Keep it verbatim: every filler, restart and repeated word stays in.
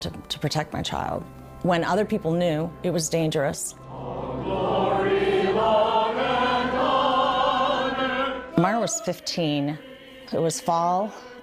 to, to protect my child. When other people knew it was dangerous. Myra was fifteen. It was fall